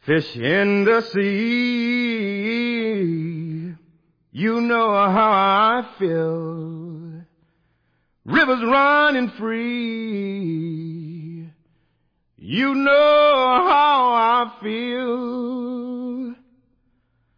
Fish in the sea, you know how I feel. Rivers running free, you know how I feel.